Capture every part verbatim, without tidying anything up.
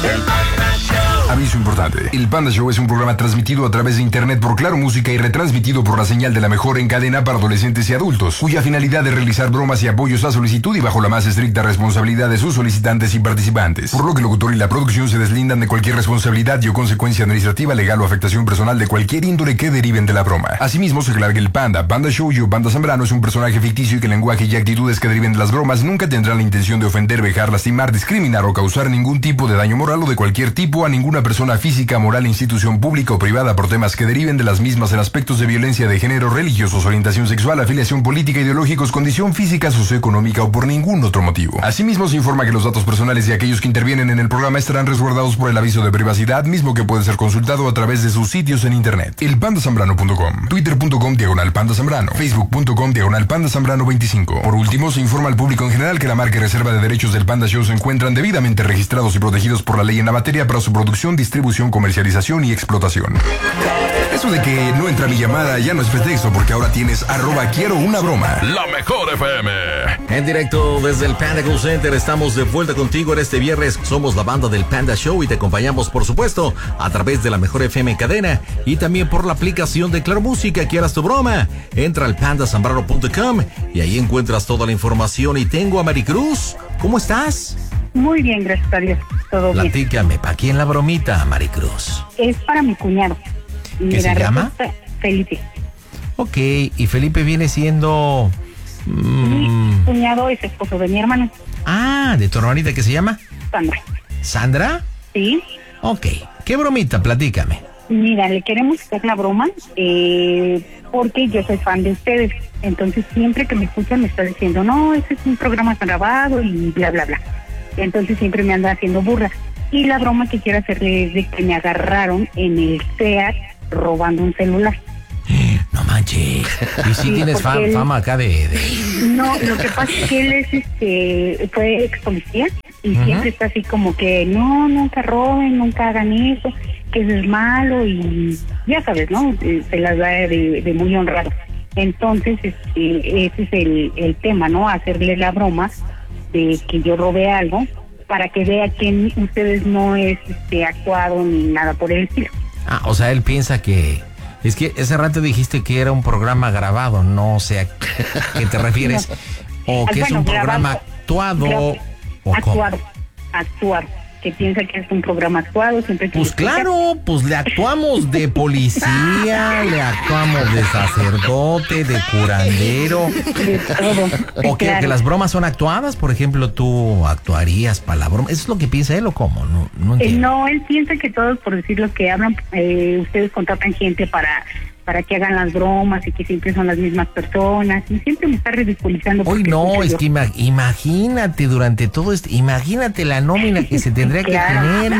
Aviso importante. El Panda Show es un programa transmitido a través de internet por Claro Música y retransmitido por la señal de la mejor en cadena para adolescentes y adultos, cuya finalidad es realizar bromas y apoyos a solicitud y bajo la más estricta responsabilidad de sus solicitantes y participantes. Por lo que el locutor y la producción se deslindan de cualquier responsabilidad y o consecuencia administrativa, legal o afectación personal de cualquier índole que deriven de la broma. Asimismo, se aclara que el Panda, Panda Show y o Panda Zambrano es un personaje ficticio y que el lenguaje y actitudes que deriven de las bromas nunca tendrán la intención de ofender, vejar, lastimar, discriminar o causar ningún tipo de daño moral o de cualquier tipo a ninguna persona física, moral, institución pública o privada por temas que deriven de las mismas en aspectos de violencia de género, religiosos, orientación sexual, afiliación política, ideológicos, condición física, socioeconómica o por ningún otro motivo. Asimismo, se informa que los datos personales de aquellos que intervienen en el programa estarán resguardados por el aviso de privacidad, mismo que puede ser consultado a través de sus sitios en internet. el panda zambrano punto com, twitter punto com diagonal panda zambrano, facebook punto com diagonal panda zambrano veinticinco. Por último, se informa al público en general que la marca y reserva de derechos del Panda Show se encuentran debidamente registrados y protegidos por la ley en la materia para su producción, distribución, comercialización y explotación. Eso de que no entra mi llamada ya no es pretexto, porque ahora tienes arroba quiero una broma. La mejor F M. En directo desde el Panda Call Center estamos de vuelta contigo en este viernes. Somos la banda del Panda Show y te acompañamos, por supuesto, a través de la mejor F M cadena y también por la aplicación de Claro Música. ¿Quieras tu broma? Entra al panda zambrano punto com y ahí encuentras toda la información. Y tengo a Maricruz. ¿Cómo estás? Muy bien, gracias a Dios. Todo bien. Platícame, ¿para quién la bromita, Maricruz? Es para mi cuñado. ¿Qué Mira, se llama? Felipe. Ok, y Felipe viene siendo... Mm... Mi cuñado es esposo de mi hermano. Ah, ¿de tu hermanita qué se llama? Sandra. ¿Sandra? Sí. Ok, ¿qué bromita? Platícame. Mira, le queremos hacer la broma eh, porque yo soy fan de ustedes. Entonces siempre que me escuchan me está diciendo, no, ese es un programa grabado y bla, bla, bla. Entonces siempre me anda haciendo burla. Y la broma que quiero hacerle es de que me agarraron en el SEAT robando un celular. No manches. ¿Y si sí tienes fam, él, fama acá de, de...? No, lo que pasa es que él es este, fue ex policía y uh-huh. siempre está así como que no, nunca roben, nunca hagan eso, que eso es malo y ya sabes, ¿no? Se las da de, de muy honrado. Entonces, este, ese es el, el tema, ¿no? Hacerle la broma de que yo robé algo para que vea que ustedes no es este, actuado ni nada por el estilo. Ah, o sea, él piensa que... Es que ese rato dijiste que era un programa grabado, no sé a qué te refieres. No. O que bueno, es un programa grabado, actuado. Grabado, o actuado, actuado. Que piensa que es un programa actuado. Siempre que pues claro, pues le actuamos de policía, le actuamos de sacerdote, de curandero. De todo. O que, claro. que las bromas son actuadas, por ejemplo, tú actuarías para la broma. ¿Eso es lo que piensa él o cómo? No, no entiendo. Eh, no, él piensa que todos, por decir lo que hablan, eh, ustedes contratan gente para... para que hagan las bromas y que siempre son las mismas personas y siempre me está ridiculizando. Hoy no, es yo. que ima- imagínate durante todo esto, imagínate la nómina que se tendría claro. que tener.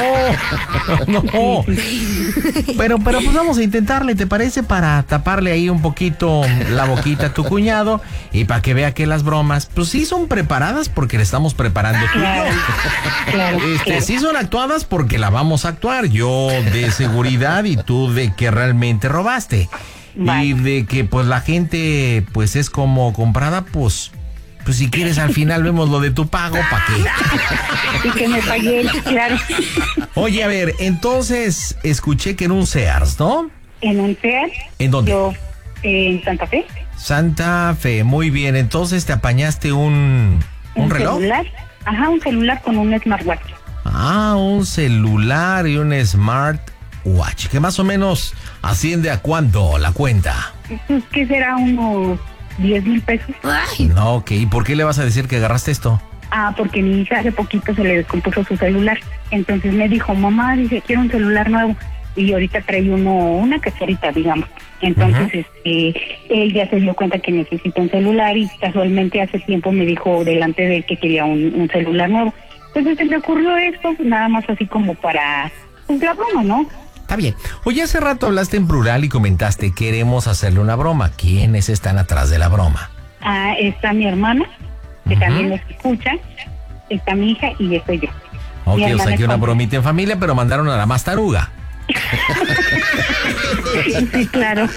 No, no. Pero, pero pues vamos a intentarle, ¿te parece? Para taparle ahí un poquito la boquita a tu cuñado y para que vea que las bromas, pues sí son preparadas porque le estamos preparando tú claro, y yo. Claro, este, claro. Sí son actuadas porque la vamos a actuar, yo de seguridad y tú de que realmente robas. Vale. Y de que pues la gente pues es como comprada, pues pues si quieres al final vemos lo de tu pago, ¿para qué? Y que me pagué, claro. Oye, a ver, entonces escuché que en un Sears, ¿no? En un Sears. ¿En dónde? Yo, eh, en Santa Fe. Santa Fe, muy bien. Entonces te apañaste un, ¿un, ¿Un reloj? Celular. Ajá, un celular con un smartwatch. Ah, un celular y un smartwatch. Watch, que más o menos asciende a cuánto la cuenta. Pues que será unos diez mil pesos. Ay. No, ok, ¿y por qué le vas a decir que agarraste esto? Ah, porque mi hija hace poquito se le descompuso su celular. Entonces me dijo, mamá, dice, quiero un celular nuevo. Y ahorita trae uno, una caserita, digamos. Entonces, uh-huh. este, él ya se dio cuenta que necesita un celular y casualmente hace tiempo me dijo delante de él que quería un, un celular nuevo. Entonces se me ocurrió esto, nada más así como para, pues la broma, ¿no? Está bien. Oye, hace rato hablaste en plural y comentaste, queremos hacerle una broma. ¿Quiénes están atrás de la broma? Ah, está mi hermana, que uh-huh. también nos escucha, está mi hija y estoy yo. Ok, o sea, que una bromita en familia, pero mandaron a la más taruga. Sí, claro.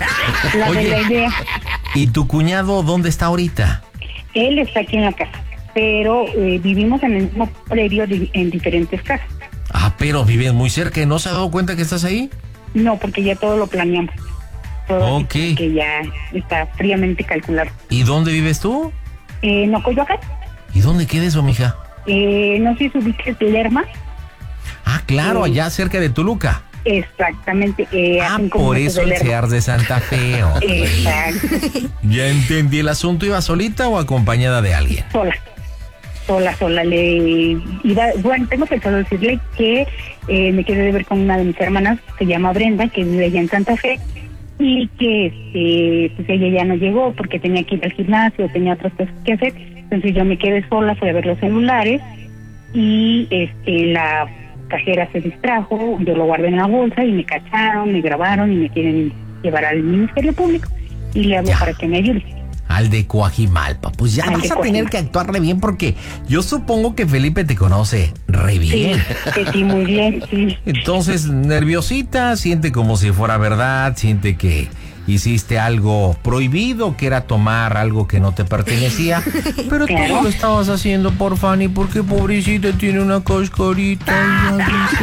La Oye, de la idea. ¿Y tu cuñado dónde está ahorita? Él está aquí en la casa. pero eh, vivimos en el mismo predio de, en diferentes casas. Ah, pero vives muy cerca y no se ha dado cuenta que estás ahí. No, porque ya todo lo planeamos. Todo Ok. que ya está fríamente calculado. ¿Y dónde vives tú? Eh, ¿No, Coyoacán? ¿Y dónde queda eso, mija? Eh, no sé si ubiques Lerma. Ah, claro, Sí. allá cerca de Toluca. Exactamente. Eh, Ah, a cinco por minutos eso de el Lerma. Sears de Santa Fe. ok. Exacto. Ya entendí el asunto. ¿Iba solita o acompañada de alguien? Sola. Sola, sola. Le iba, bueno, tengo pensado decirle que eh, me quedé de ver con una de mis hermanas, se llama Brenda, que vive allá en Santa Fe, y que este, pues ella ya no llegó porque tenía que ir al gimnasio, tenía otras cosas que hacer. Entonces yo me quedé sola, fui a ver los celulares y este la cajera se distrajo, yo lo guardé en la bolsa y me cacharon, me grabaron y me quieren llevar al Ministerio Público y le hablo Ya. para que me ayude. Al de Coajimalpa. Pues ya Al vas de a tener Coajimalpa. que actuarle bien porque yo supongo que Felipe te conoce re Sí, bien. que sí, muy bien, sí. Entonces, nerviosita, siente como si fuera verdad, siente que hiciste algo prohibido, que era tomar algo que no te pertenecía, pero Claro. todo lo estabas haciendo por Fanny, porque pobrecita tiene una cascarita.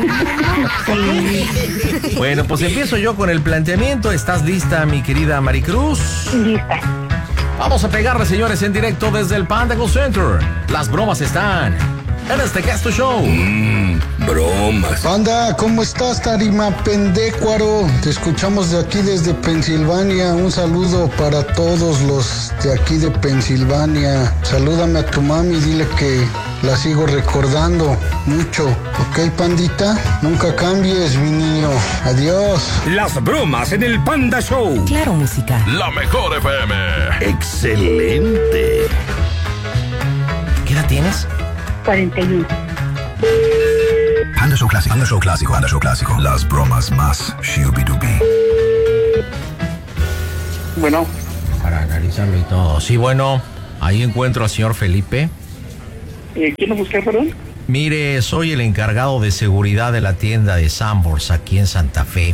Bueno, pues empiezo yo con el planteamiento. ¿Estás lista, mi querida Maricruz? Lista. Vamos a pegarle, señores, en directo desde el Panda Go Center. Las bromas están en este Casto Show. Bromas. Panda, ¿cómo estás, Tarima Pendécuaro? Te escuchamos de aquí desde Pensilvania. Un saludo para todos los de aquí de Pensilvania. Salúdame a tu mami, dile que la sigo recordando mucho. ¿Ok, Pandita? Nunca cambies, mi niño. Adiós. Las bromas en el Panda Show. Claro, música. La mejor F M. Excelente. ¿Qué edad tienes? cuarenta y uno. Panda Show Clásico. Panda Show Clásico. Panda Show Clásico. Las bromas más shooby-dooby. Bueno, Para analizarlo y todo. Sí, bueno, ahí encuentro al señor Felipe. eh, ¿quién lo busca, perdón? Mire, soy el encargado de seguridad de la tienda de Sanborns aquí en Santa Fe.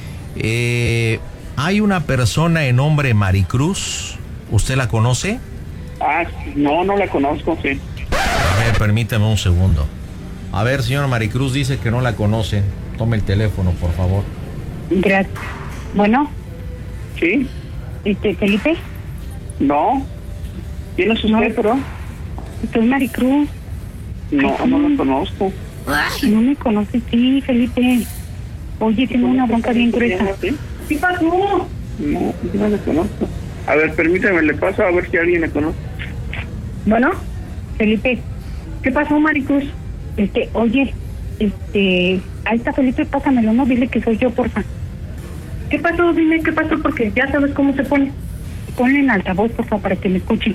Eh, hay una persona en nombre Maricruz. ¿Usted la conoce? Ah, no, no la conozco, sí. A ver, permítame un segundo. A ver, señor Maricruz dice que no la conoce. Tome el teléfono, por favor. Gracias. Bueno, ¿Sí? este, Felipe, No. ¿Quién es usted, No. perdón? soy Maricruz. No, no la conozco. No me conoces, sí, Felipe. Oye, tengo una bronca bien gruesa. ¿Sí? ¿Qué pasó? No, yo no la conozco. A ver, permítame, le paso a ver si alguien la conoce. Bueno, Felipe, ¿qué pasó, Maricruz? Este, oye, este, ahí está Felipe, pásamelo, no, dile que soy yo, porfa. ¿Qué pasó? Dime qué pasó, porque ya sabes cómo se pone. Ponle en altavoz, porfa, para que me escuche.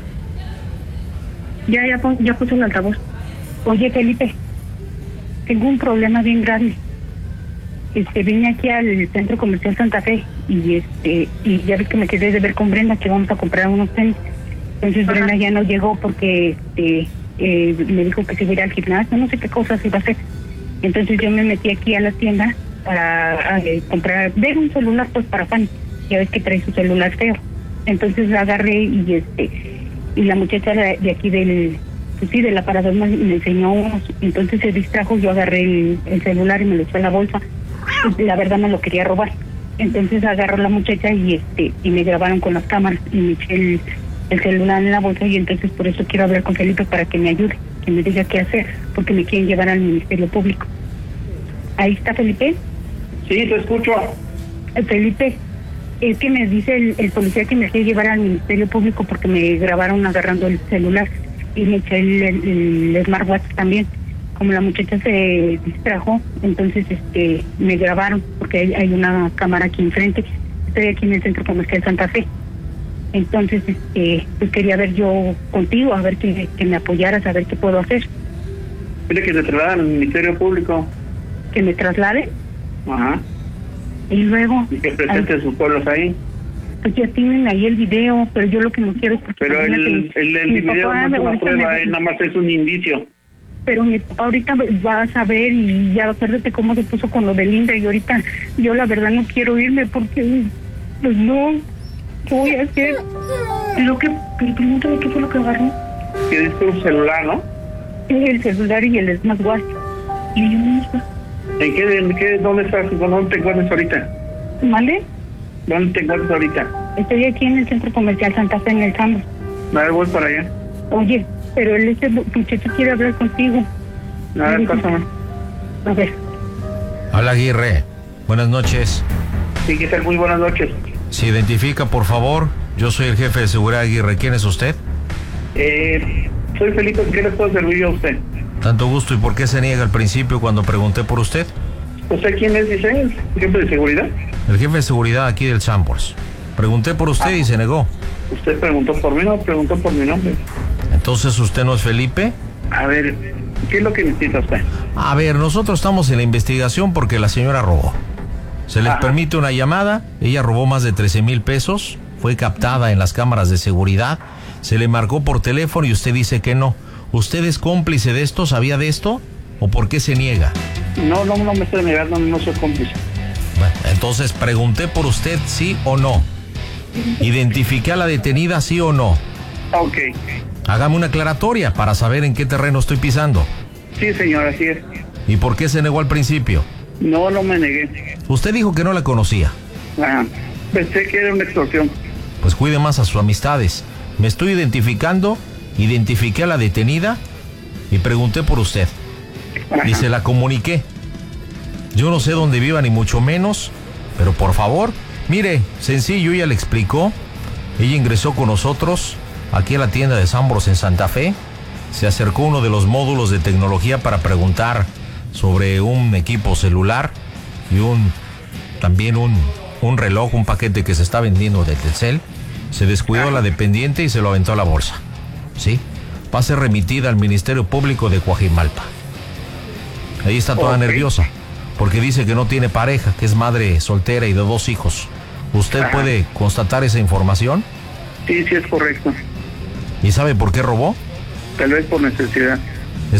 Ya, ya, pon- ya puse el altavoz. Oye, Felipe, tengo un problema bien grave. Este, vine aquí al Centro Comercial Santa Fe y este, y ya ves que me quedé de ver con Brenda que vamos a comprar unos tenis. Entonces Brenda ya no llegó porque este, eh, me dijo que se iba a ir al gimnasio, no sé qué cosas iba a hacer. Entonces yo me metí aquí a la tienda para eh, comprar, ver un celular pues para Fanny. Ya ves que trae su celular feo. Entonces la agarré y este y la muchacha de, de aquí del, pues sí, del aparador me, me enseñó unos. Entonces se distrajo, yo agarré el, el celular y me lo eché a la bolsa. Pues, la verdad me lo quería robar. Entonces agarró la muchacha y este y me grabaron con las cámaras y me eché el, el celular en la bolsa y entonces por eso quiero hablar con Felipe para que me ayude, que me diga qué hacer, porque me quieren llevar al Ministerio Público. Ahí está Felipe. Sí, te escucho. Eh, Felipe, es que me dice el, el policía que me quiere llevar al Ministerio Público porque me grabaron agarrando el celular y me eché el, el, el smartwatch también. Como la muchacha se distrajo, entonces este me grabaron porque hay, hay una cámara aquí enfrente. Estoy aquí en el Centro Comercial Santa Fe. Entonces, este, pues quería ver yo contigo, a ver que, que me apoyaras, a ver qué puedo hacer. Dile que te trasladan al Ministerio Público. Que me traslade Ajá. y luego, Y que presente sus pueblos ahí. pues ya tienen ahí el video, pero yo lo que no quiero es porque... Pero el, imagínate, el, el mi video papá no es una ahorita prueba, me- eh, nada más es un indicio. Pero mi papá ahorita va a saber y ya acuérdate cómo se puso con lo de Linda y ahorita yo la verdad no quiero irme porque pues no, ¿qué voy a hacer? Lo que, pero pregúntame qué fue lo que agarró. Tienes tu celular, ¿no? Sí, el celular y el smartwatch. Y yo no sé. ¿En qué, en qué, dónde estás? ¿Dónde te encuentras ahorita? ¿Vale? ¿Dónde te encuentras ahorita? Estoy aquí en el Centro Comercial Santa Fe, en el Sambors. A ver, voy para allá. Oye, pero el este muchacho quiere hablar contigo. A ver, pásame. A ver. Hola, Aguirre. Buenas noches. Sí, ¿qué tal? Muy buenas noches. ¿Se identifica, por favor? Yo soy el jefe de seguridad, Aguirre. ¿Quién es usted? Eh, soy Felipe, ¿qué le puedo servir yo a usted? Tanto gusto. ¿Y por qué se niega al principio cuando pregunté por usted? ¿Usted quién es, dice? ¿El jefe de seguridad? El jefe de seguridad aquí del Sambors. Pregunté por usted y se negó. ¿Usted preguntó por mí o preguntó por mi nombre? Entonces, ¿usted no es Felipe? A ver, ¿qué es lo que necesita usted? A ver, nosotros estamos en la investigación porque la señora robó. Se les Ajá. permite una llamada. Ella robó más de trece mil pesos. Fue captada en las cámaras de seguridad. Se le marcó por teléfono y usted dice que no. ¿Usted es cómplice de esto? ¿Sabía de esto? ¿O por qué se niega? No, no, no me estoy negando, no soy cómplice. Bueno, entonces pregunté por usted, sí o no. ¿Identifiqué a la detenida, sí o no? Ok. Hágame una aclaratoria para saber en qué terreno estoy pisando. Sí, señor, así es. ¿Y por qué se negó al principio? No, no me negué. Usted dijo que no la conocía. Ah, pensé que era una extorsión. Pues cuide más a sus amistades. Me estoy identificando, identifiqué a la detenida y pregunté por usted. Ajá. Y se la comuniqué. Yo no sé dónde viva ni mucho menos, pero por favor, mire, sencillo, ella le explicó. Ella ingresó con nosotros aquí a la tienda de Sambors en Santa Fe. Se acercó a uno de los módulos de tecnología para preguntar sobre un equipo celular y un también un, un reloj, un paquete que se está vendiendo de Telcel. Se descuidó la dependiente y se lo aventó a la bolsa. ¿Sí? Va a ser remitida al Ministerio Público de Coajimalpa. Ahí está toda Ok. nerviosa, porque dice que no tiene pareja, que es madre soltera y de dos hijos. ¿Usted Ajá. puede constatar esa información? Sí, sí es correcto. ¿Y sabe por qué robó? Tal vez por necesidad.